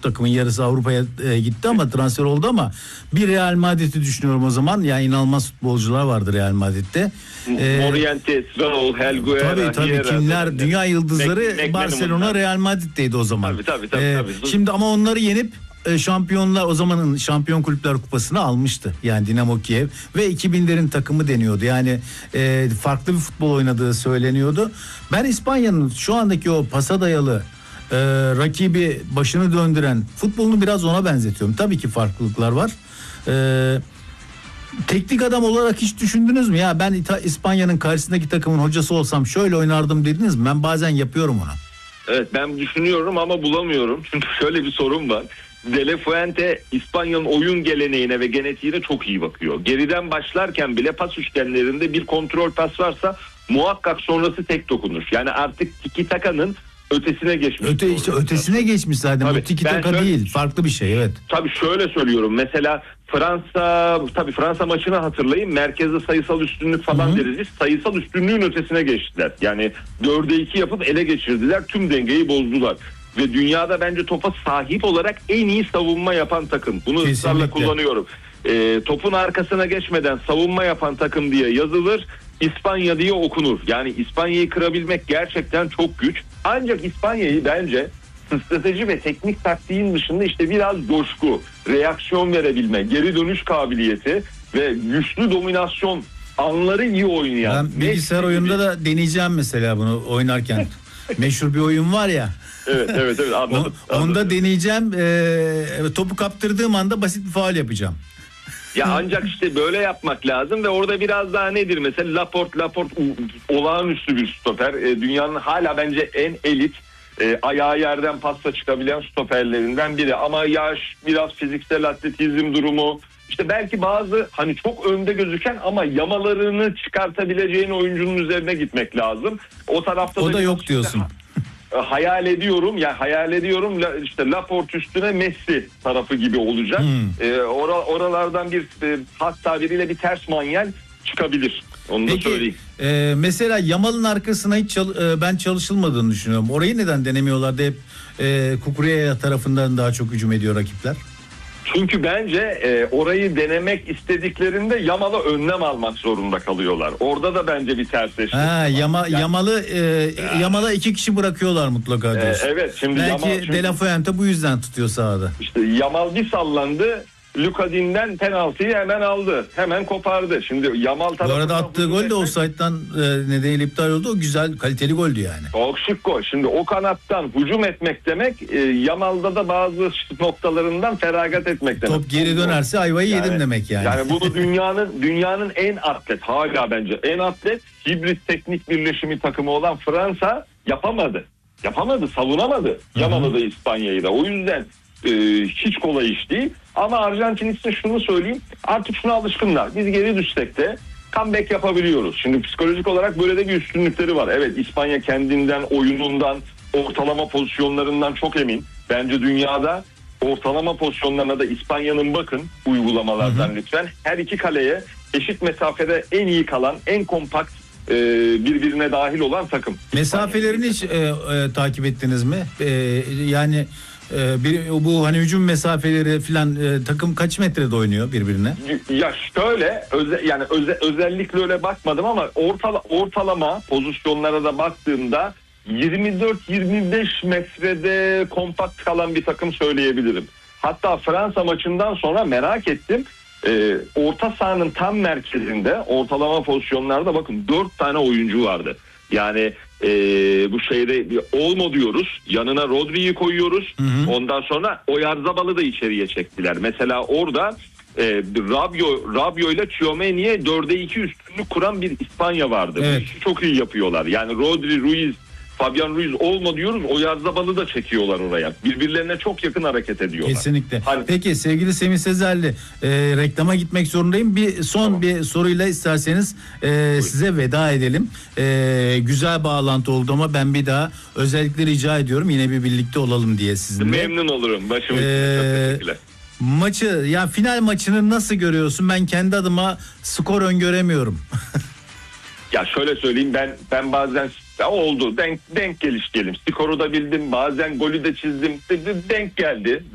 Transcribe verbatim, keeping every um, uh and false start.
takımın yarısı Avrupa'ya e, gitti ama transfer oldu ama bir Real Madrid'i düşünüyorum o zaman. Yani inanılmaz futbolcular vardı Real Madrid'de. Ee, Morientes, Raul, Helguera, tabii tabii Hiera, kimler tabii. dünya yıldızları Mac- Barcelona, Real Madrid'deydi o zaman. Tabii tabii tabii. Ee, tabii. Şimdi ama onları yenip e, şampiyonlar o zamanın Şampiyon Kulüpler Kupası'nı almıştı. Yani Dinamo Kiev ve iki binlerin takımı deniyordu. Yani e, farklı bir futbol oynadığı söyleniyordu. Ben İspanya'nın şu andaki o pasa dayalı e, rakibi başını döndüren futbolunu biraz ona benzetiyorum. Tabii ki farklılıklar var. Eee Teknik adam olarak hiç düşündünüz mü? Ya ben İta- İspanya'nın karşısındaki takımın hocası olsam şöyle oynardım dediniz mi? Ben bazen yapıyorum onu. Evet, ben düşünüyorum ama bulamıyorum. Çünkü şöyle bir sorun var. De La Fuente İspanya'nın oyun geleneğine ve genetiğine çok iyi bakıyor. Geriden başlarken bile pas üçgenlerinde bir kontrol pas varsa muhakkak sonrası tek dokunuş. Yani artık tiki taka'nın ötesine geçmiş. Öte işte ötesine geçmiş zaten. Tabii, Bu tiki ben taka şöyle- değil, farklı bir şey, evet. Tabii şöyle söylüyorum. Mesela Fransa, tabii Fransa maçını hatırlayın. Merkezde sayısal üstünlük falan Hı hı. deriz biz. Sayısal üstünlüğün ötesine geçtiler. Yani dörde iki yapıp ele geçirdiler. Tüm dengeyi bozdular. Ve dünyada bence topa sahip olarak en iyi savunma yapan takım. Bunu ısrarla Kesinlikle. kullanıyorum. Ee, topun arkasına geçmeden savunma yapan takım diye yazılır. İspanya diye okunur. Yani İspanya'yı kırabilmek gerçekten çok güç. Ancak İspanya'yı bence strateji ve teknik taktiğin dışında işte biraz coşku, reaksiyon verebilme, geri dönüş kabiliyeti ve güçlü dominasyon anları iyi oynayan. Ben bilgisayar Messi oyunda gibi- da deneyeceğim mesela bunu oynarken. Meşhur bir oyun var ya. Evet evet evet anladım. O- Onda anladım. deneyeceğim. Ee, topu kaptırdığım anda basit bir faul yapacağım. Ya ancak işte böyle yapmak lazım ve orada biraz daha nedir mesela Laporte Laporte u- olağanüstü bir stoper. E, dünyanın hala bence en elit e, ayağı yerden pasla çıkabilen stoperlerinden biri. Ama yaş, biraz fiziksel atletizm durumu, işte belki bazı hani çok önde gözüken ama yamalarını çıkartabileceğin oyuncunun üzerine gitmek lazım. O tarafta O da biraz yok işte diyorsun. hayal ediyorum ya hayal ediyorum La- işte Laporte üstüne Messi tarafı gibi olacak. Hmm. Ee, ora- oralardan bir e, halk tabiriyle bir ters manyel çıkabilir. Onu da Peki söyleyeyim. e, mesela Yamal'ın arkasına hiç çal- e, ben çalışılmadığını düşünüyorum. Orayı neden denemiyorlardı hep e, Kukureya tarafından daha çok hücum ediyor rakipler? Çünkü bence e, orayı denemek istediklerinde Yamal'a önlem almak zorunda kalıyorlar. Orada da bence bir tersleşme. Ha, var. Yama, Yani, Yamal'ı e, Yamal'a iki kişi bırakıyorlar mutlaka e, diyorsun. evet şimdi Belki Yamal çünkü- De La Fuente bu yüzden tutuyor sahada. İşte Yamal bir sallandı. Luka Din'den penaltıyı hemen aldı. Hemen kopardı. Şimdi Yamal Bu tarafından arada attığı gol de hücum etmek- offside'dan e, nedeniyle iptal oldu. O güzel, kaliteli goldü yani. Çok şık gol. Şimdi o kanattan hücum etmek demek e, Yamal'da da bazı noktalarından feragat etmek demek. Top geri dönerse ayvayı yedin demek yani. Yani bunu dünyanın dünyanın en atlet, hala bence en atlet hibrit teknik birleşimi takımı olan Fransa yapamadı. Yapamadı, savunamadı. Yamal'ı da İspanya'yı da. O yüzden e, hiç kolay iş değil. Ama Arjantin için şunu söyleyeyim. Artık şuna alışkınlar. Biz geri düşsek de comeback yapabiliyoruz. Şimdi psikolojik olarak böyle de bir üstünlükleri var. Evet, İspanya kendinden, oyunundan, ortalama pozisyonlarından çok emin. Bence dünyada ortalama pozisyonlarına da İspanya'nın bakın uygulamalardan, hı hı, lütfen. Her iki kaleye eşit mesafede en iyi kalan, en kompakt, e, birbirine dahil olan takım. Mesafelerini hiç e, e, takip ettiniz mi? E, yani e, bir, bu hani hücum mesafeleri filan e, takım kaç metrede oynuyor birbirine? Ya şöyle öze, yani öze, özellikle öyle bakmadım ama ortala, ortalama pozisyonlara da baktığımda yirmi dört yirmi beş metrede kompakt kalan bir takım söyleyebilirim. Hatta Fransa maçından sonra merak ettim. Ee, orta sahanın tam merkezinde ortalama pozisyonlarda bakın dört tane oyuncu vardı. Yani e, bu şeyde Olmo diyoruz. Yanına Rodri'yi koyuyoruz. Hı hı. Ondan sonra Oyarzabal'ı da içeriye çektiler. Mesela orada e, Rabio, Rabio ile Tchouaméni'ye dörde iki üstünlük kuran bir İspanya vardı. Evet. Bu işi çok iyi yapıyorlar. Yani Rodri, Ruiz, Fabian Ruiz Olmo diyoruz. Oyarzabal'ı da çekiyorlar oraya. Birbirlerine çok yakın hareket ediyorlar. Kesinlikle. Hani... Peki sevgili Semih Sezerli, e, reklama gitmek zorundayım. Bir son tamam. bir soruyla isterseniz e, size veda edelim. E, güzel bağlantı oldu ama ben bir daha özellikle rica ediyorum yine bir birlikte olalım diye sizinle. Memnun olurum. Başım ee, çok teşekkürler. Maçı, ya final maçını nasıl görüyorsun? Ben kendi adıma skor öngöremiyorum. Ya şöyle söyleyeyim, ben ben bazen ya oldu denk denk geliş diyelim. Skoru da bildim, bazen golü de çizdim. Denk geldi.